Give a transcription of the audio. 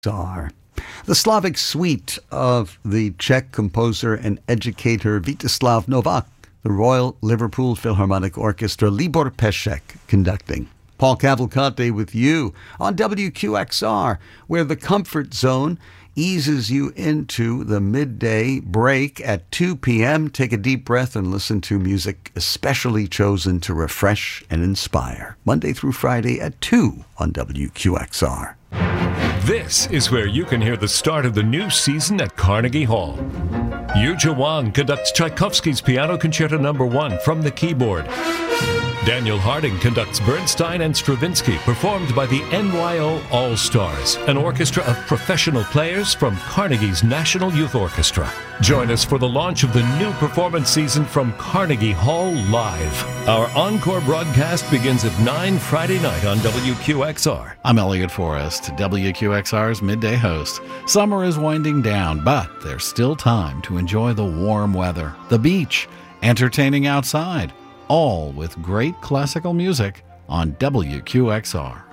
Czar. The Slavic suite of the Czech composer and educator Vítězslav Novák, the Royal Liverpool Philharmonic Orchestra, Libor Pešek conducting. Paul Cavalcante with you on WQXR, where the comfort zone eases you into the midday break at 2 p.m. Take a deep breath and listen to music especially chosen to refresh and inspire. Monday through Friday at 2 on WQXR. This is where you can hear the start of the new season at Carnegie Hall. Yuja Wang conducts Tchaikovsky's Piano Concerto No. 1 from the keyboard. Daniel Harding conducts Bernstein and Stravinsky, performed by the NYO All-Stars, an orchestra of professional players from Carnegie's National Youth Orchestra. Join us for the launch of the new performance season from Carnegie Hall Live. Our encore broadcast begins at 9 Friday night on WQXR. I'm Elliot Forrest, WQXR's midday host. Summer is winding down, but there's still time to enjoy the warm weather, the beach, entertaining outside, all with great classical music on WQXR.